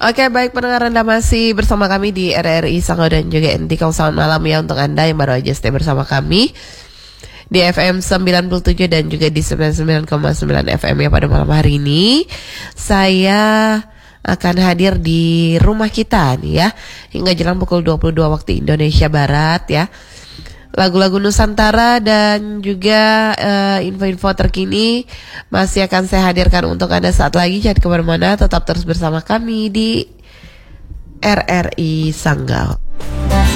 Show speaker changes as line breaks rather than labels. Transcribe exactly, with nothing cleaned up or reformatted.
Oke, baik pendengar, Anda masih bersama kami di R R I Sanggau dan juga Entikong. Selamat malam ya untuk Anda yang baru aja stay bersama kami di F M sembilan puluh tujuh dan juga di sembilan puluh sembilan koma sembilan F M ya. Pada malam hari ini saya akan hadir di rumah kita nih ya, hingga jelang pukul dua puluh dua waktu Indonesia Barat ya. Lagu-lagu Nusantara dan juga uh, info-info terkini masih akan saya hadirkan untuk Anda saat lagi. Jangan kemana-mana, tetap terus bersama kami di R R I Sanggau.